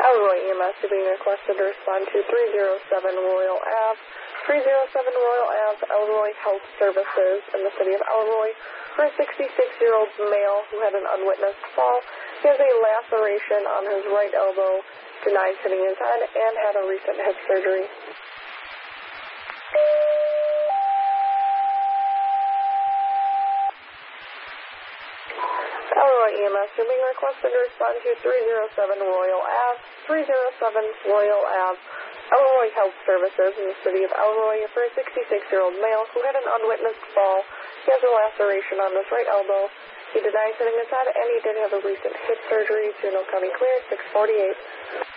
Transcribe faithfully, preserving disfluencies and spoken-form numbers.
Elroy E M S, you're being requested to respond to three oh seven Royal Ave. three oh seven Royal Ave, Elroy Health Services in the city of Elroy for a sixty-six-year-old male who had an unwitnessed fall. He has a laceration on his right elbow, denies hitting his head, and had a recent hip surgery. Elroy E M S, you're being requested to respond to three oh seven Royal Ave. three oh seven Royal Ave, Elroy Health Services in the city of Elroy for a sixty-six-year-old male who had an unwitnessed fall. He has a laceration on his right elbow. He denies hitting his head, and he did have a recent hip surgery. Juneau County cleared, six forty-eight.